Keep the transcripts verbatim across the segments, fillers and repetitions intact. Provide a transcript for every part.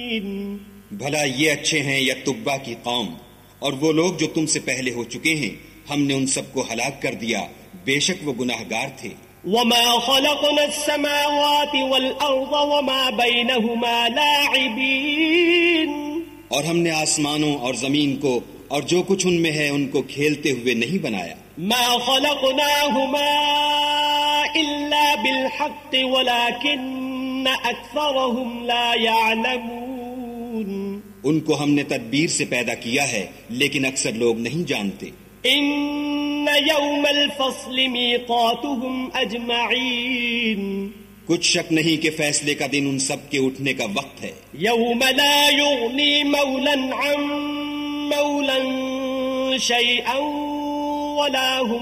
بھلا یہ اچھے ہیں یا تبا کی قوم، اور وہ لوگ جو تم سے پہلے ہو چکے ہیں ہم نے ان سب کو ہلاک کر دیا، بے شک وہ گناہگار تھے۔ وما خلقنا السماوات والأرض وما بينهما لاعبين، اور ہم نے آسمانوں اور زمین کو اور جو کچھ ان میں ہے ان کو کھیلتے ہوئے نہیں بنایا۔ ما خلقناهما إلا بالحق ولكن أكثرهم لا يعلمون، ان کو ہم نے تدبیر سے پیدا کیا ہے لیکن اکثر لوگ نہیں جانتے۔ ان يوم الفصل ميقاتهم اجمعين، کچھ شک نہیں کہ فیصلے کا دن ان سب کے اٹھنے کا وقت ہے۔ يوم لا يغني مولا عن مولا شيئا ولا هم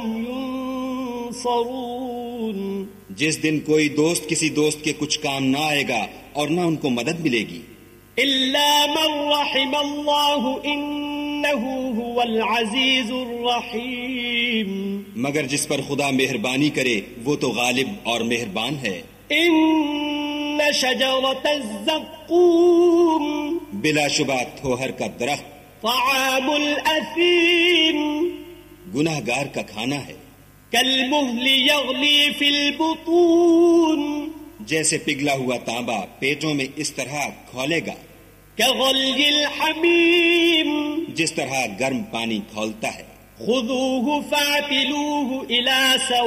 ينصرون، جس دن کوئی دوست کسی دوست کے کچھ کام نہ آئے گا اور نہ ان کو مدد ملے گی۔ إلا من رحم الله إنه هو العزيز الرحيم، مگر جس پر خدا مہربانی کرے وہ تو غالب اور مہربان ہے۔ إن شجرة الزقوم، بلا شبہ تھوہر کا درخت، طعام الأثيم، گناہگار کا کھانا ہے۔ كالمهل يغلي في البطون، جیسے پگھلا ہوا تانبا پیٹوں میں اس طرح کھولے گا۔ كغلي الحميم، جس طرح گرم پانی کھولتا ہے۔ خذوه فاعتلوه إلى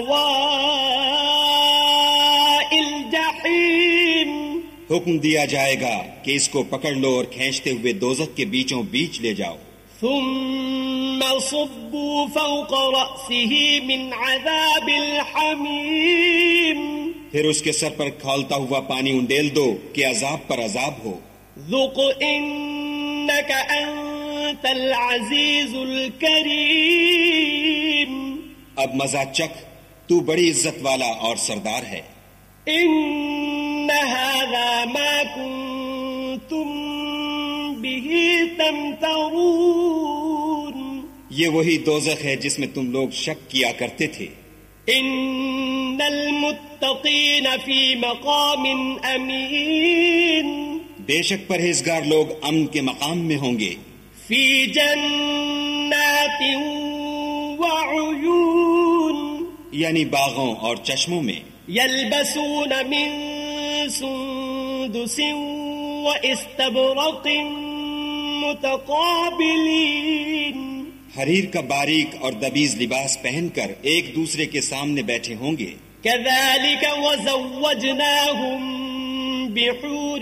سواء الجحيم، حکم دیا جائے گا کہ اس کو پکڑ لو اور کھینچتے ہوئے دوزخ کے بیچوں بیچ لے جاؤ۔ ثم صبوا فوق رأسه من عذاب الحميم، پھر اس کے سر پر کھولتا ہوا پانی انڈیل دو کہ عذاب پر عذاب ہو۔ ذق انك انت العزيز الكريم، اب مزہ چکھ، تو بڑی عزت والا اور سردار ہے۔ ان هذا ما كنتم به تمترون، یہ وہی دوزخ ہے جس میں تم لوگ شک کیا کرتے تھے۔ ان المتقین فی مقام امین، بے شک پرہیزگار لوگ امن کے مقام میں ہوں گے۔ فی جنات وعیون، یعنی باغوں اور چشموں میں۔ یلبسون من سندس واستبرق متقابلین، حریر کا باریک اور دبیز لباس پہن کر ایک دوسرے کے سامنے بیٹھے ہوں گے۔ كذلك وزوجناهم بحور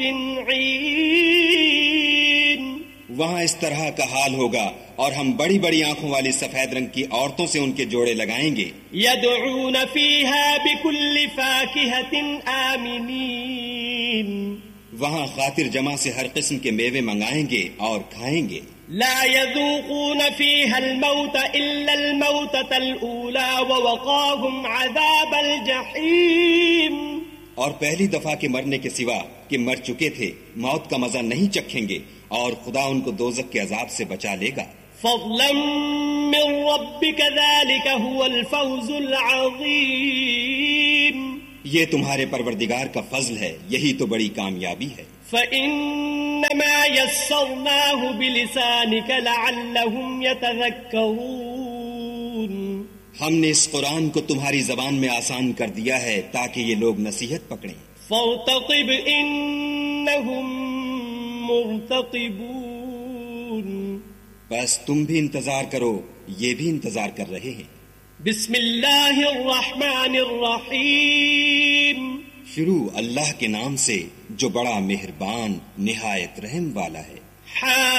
عين، وہاں اس طرح کا حال ہوگا اور ہم بڑی بڑی آنکھوں والی سفید رنگ کی عورتوں سے ان کے جوڑے لگائیں گے۔ يدعون فيها بكل فاكهة آمنين، وہاں خاطر جمع سے ہر قسم کے میوے منگائیں گے اور کھائیں گے۔ لا يذوقون فيها الموت إلا الموتة الأولى ووقاهم عذاب الجحيم، اور پہلی دفعہ کے مرنے کے سوا کہ مر چکے تھے موت کا مزہ نہیں چکھیں گے اور خدا ان کو دوزخ کے عذاب سے بچا لے گا۔ فضلا من ربك ذلك هو الفوز العظيم، یہ تمہارے پروردگار کا فضل ہے، یہی تو بڑی کامیابی ہے۔ فإنما يسرناه بلسانك لعلهم يتذكرون، ہم نے اس قرآن کو تمہاری زبان میں آسان کر دیا ہے تاکہ یہ لوگ نصیحت پکڑیں۔ فارتقب إنهم مرتقبون، بس تم بھی انتظار کرو، یہ بھی انتظار کر رہے ہیں۔ بسم اللہ الرحمن الرحیم، شروع اللہ کے نام سے جو بڑا مہربان نہایت رحم والا ہے۔